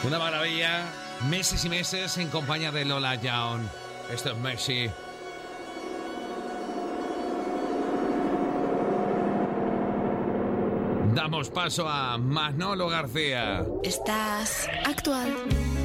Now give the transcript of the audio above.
Una maravilla, meses y meses en compañía de Lola Young. Esto es Mercy. Damos paso a Manolo García. Estás actual.